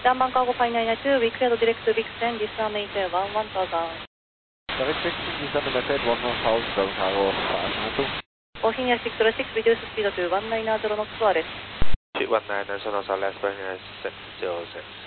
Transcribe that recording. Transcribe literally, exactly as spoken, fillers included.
Downbound cargo five nine nine two, we cleared direct to Big Ten, this one maintain one one thousand. Direct taxi, this one maintain one one thousand, ground cargo five nine two. Ohinia six zero six, reduce speed to one nine zero knots, Suarez. one nine zero knots, last point is zero six.